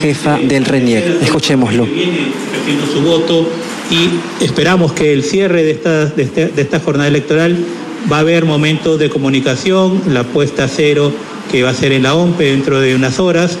jefa del RENIEC. Escuchémoslo. Viene ejerciendo su voto y esperamos que el cierre de esta jornada electoral va a haber momentos de comunicación, la puesta a cero que va a ser en la OMPE dentro de unas horas,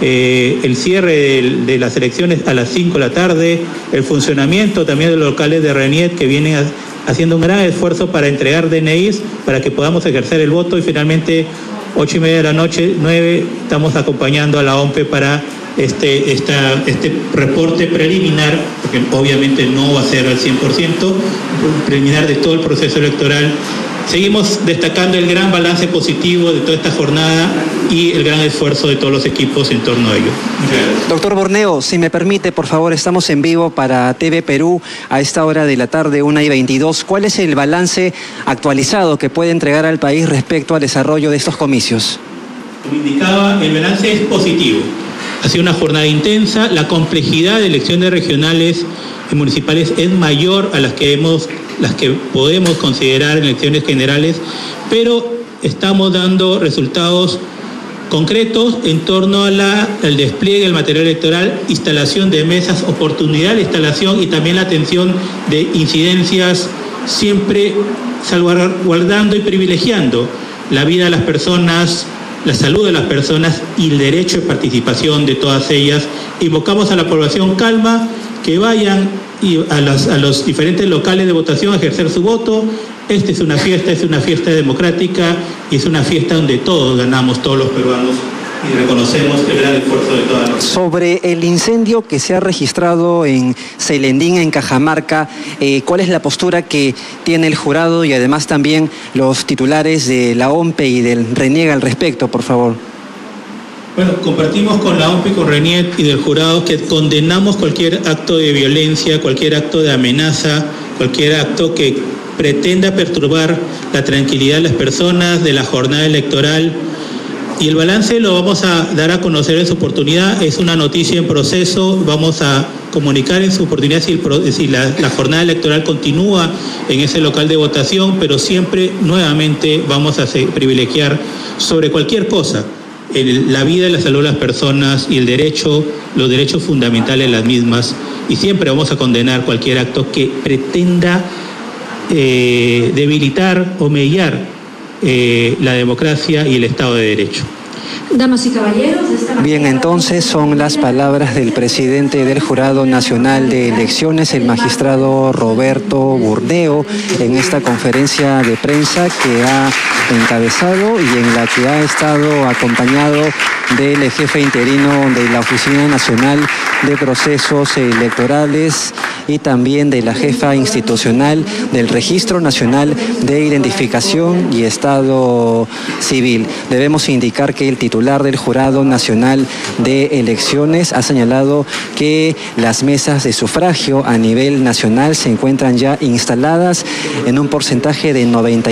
el cierre de las elecciones a las 5 de la tarde, el funcionamiento también de los locales de RENIEC que vienen haciendo un gran esfuerzo para entregar DNIs para que podamos ejercer el voto y finalmente 8:30 de la noche, 9, estamos acompañando a la OMPE para este reporte preliminar, porque obviamente no va a ser al 100%, preliminar de todo el proceso electoral. Seguimos destacando el gran balance positivo de toda esta jornada y el gran esfuerzo de todos los equipos en torno a ello. Doctor Borneo, si me permite, por favor, estamos en vivo para TV Perú a esta hora de la tarde, 1:22. ¿Cuál es el balance actualizado que puede entregar al país respecto al desarrollo de estos comicios? Como indicaba, el balance es positivo. Ha sido una jornada intensa, la complejidad de elecciones regionales y municipales es mayor a las que podemos considerar elecciones generales, pero estamos dando resultados concretos en torno al despliegue del material electoral, instalación de mesas, oportunidad de instalación y también la atención de incidencias, siempre salvaguardando y privilegiando la vida de las personas, la salud de las personas y el derecho de participación de todas ellas. Invocamos a la población calma, que vayan a los diferentes locales de votación a ejercer su voto. Esta es una fiesta democrática y es una fiesta donde todos ganamos, todos los peruanos, y reconocemos el gran esfuerzo de todas nosotros. Sobre el incendio que se ha registrado en Celendín, en Cajamarca, ¿cuál es la postura que tiene el jurado y además también los titulares de la OMPE y del RENIEC al respecto, por favor? Bueno, compartimos con la OMPE y con RENIEC y del jurado que condenamos cualquier acto de violencia, cualquier acto de amenaza, cualquier acto que pretenda perturbar la tranquilidad de las personas, de la jornada electoral. Y el balance lo vamos a dar a conocer en su oportunidad, es una noticia en proceso, vamos a comunicar en su oportunidad si la jornada electoral continúa en ese local de votación, pero siempre nuevamente vamos a privilegiar sobre cualquier cosa la vida y la salud de las personas y los derechos fundamentales de las mismas, y siempre vamos a condenar cualquier acto que pretenda debilitar o mediar la democracia y el Estado de Derecho. Damas y caballeros, bien, entonces son las palabras del presidente del Jurado Nacional de Elecciones, el magistrado Roberto Borneo, en esta conferencia de prensa que ha encabezado y en la que ha estado acompañado del jefe interino de la Oficina Nacional de Procesos Electorales y también de la jefa institucional del Registro Nacional de Identificación y Estado Civil. Debemos indicar que el titular del Jurado Nacional de Elecciones ha señalado que las mesas de sufragio a nivel nacional se encuentran ya instaladas en un porcentaje de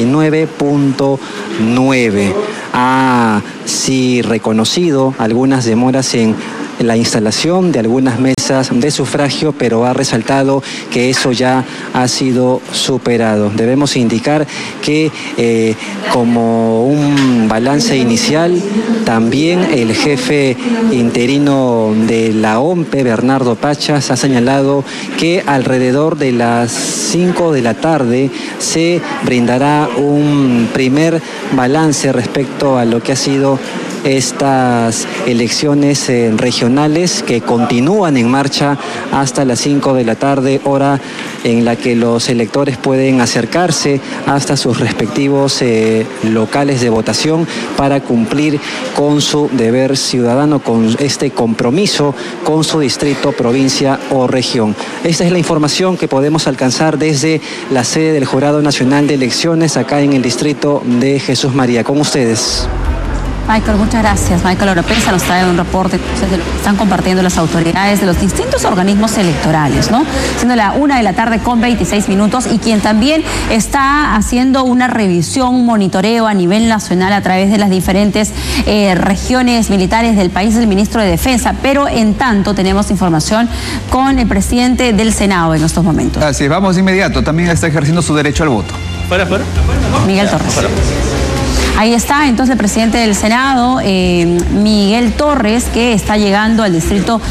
99.9%. Ha sí reconocido algunas demoras en la instalación de algunas mesas de sufragio, pero ha resaltado que eso ya ha sido superado. Debemos indicar que como un balance inicial, también el jefe interino de la OMPE, Bernardo Pachas, ha señalado que alrededor de las 5 de la tarde se brindará un primer balance respecto a lo que ha sido estas elecciones regionales que continúan en marcha hasta las 5 de la tarde, hora en la que los electores pueden acercarse hasta sus respectivos locales de votación para cumplir con su deber ciudadano, con este compromiso con su distrito, provincia o región. Esta es la información que podemos alcanzar desde la sede del Jurado Nacional de Elecciones acá en el distrito de Jesús María. Con ustedes. Michael, muchas gracias. Michael Oropesa nos trae un reporte de lo que están compartiendo las autoridades de los distintos organismos electorales, ¿no? Siendo la 1:26 p.m. y quien también está haciendo una revisión, un monitoreo a nivel nacional a través de las diferentes regiones militares del país, el ministro de Defensa. Pero en tanto tenemos información con el presidente del Senado en estos momentos. Así es, vamos de inmediato. También está ejerciendo su derecho al voto. Miguel Torres. Ahí está entonces el presidente del Senado, Miguel Torres, que está llegando al distrito